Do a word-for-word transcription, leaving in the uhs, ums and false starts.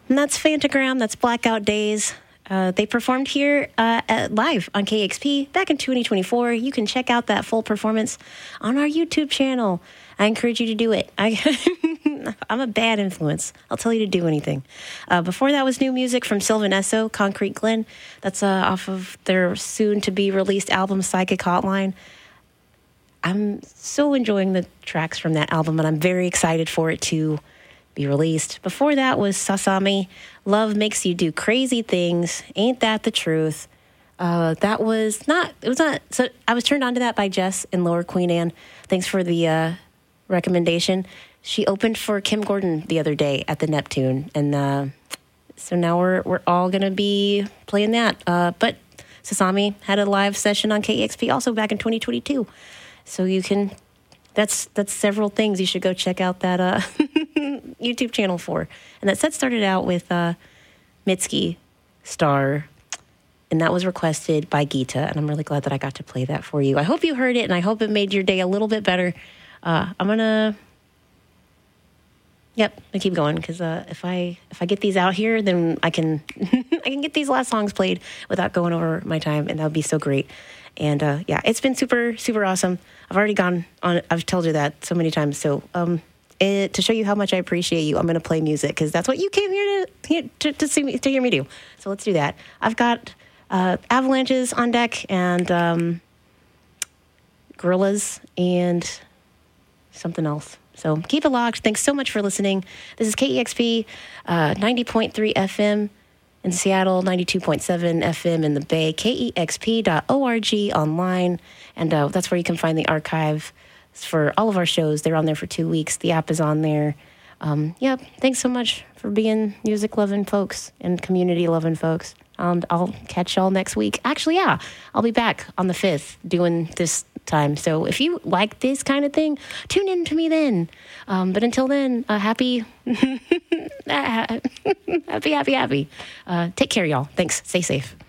And that's Phantogram. That's Blackout Days. Uh, they performed here uh, at, live on K X P back in twenty twenty-four. You can check out that full performance on our YouTube channel. I encourage you to do it. I, I'm a bad influence. I'll tell you to do anything. Uh, before that was new music from Sylvan Esso, Concrete Glen. That's uh, off of their soon-to-be-released album, Psychic Hotline. I'm so enjoying the tracks from that album, and I'm very excited for it to be released. Before that was Sasami, Love Makes You Do Crazy Things, Ain't That the Truth? Uh, that was not, it was not, so I was turned on to that by Jess in Lower Queen Anne. Thanks for the uh, recommendation. She opened for Kim Gordon the other day at the Neptune, and uh, so now we're we're all going to be playing that. Uh, but Sasami had a live session on K E X P also back in twenty twenty-two. So you can, that's that's several things you should go check out that uh, YouTube channel for. And that set started out with uh, Mitski Star, and that was requested by Geeta, and I'm really glad that I got to play that for you. I hope you heard it, and I hope it made your day a little bit better. Uh, I'm going to, yep, I keep going, because uh, if I if I get these out here, then I can I can get these last songs played without going over my time, and that would be so great. And uh, yeah, it's been super, super awesome. I've already gone on, I've told you that so many times. So um, it, to show you how much I appreciate you, I'm going to play music because that's what you came here to, to, to see me, to hear me do. So let's do that. I've got uh, Avalanches on deck and um, Gorillas and something else. So keep it locked. Thanks so much for listening. This is K E X P uh, ninety point three F M. in Seattle, ninety-two point seven F M in the Bay, K E X P dot org online, and uh, that's where you can find the archive for all of our shows. They're on there for two weeks. The app is on there. Um, yeah, thanks so much for being music-loving folks and community-loving folks. Um, I'll catch y'all next week. Actually, yeah, I'll be back on the fifth doing this time. So if you like this kind of thing, tune in to me then. Um, but until then, uh, happy, happy, happy, happy. Uh, take care, y'all. Thanks. Stay safe.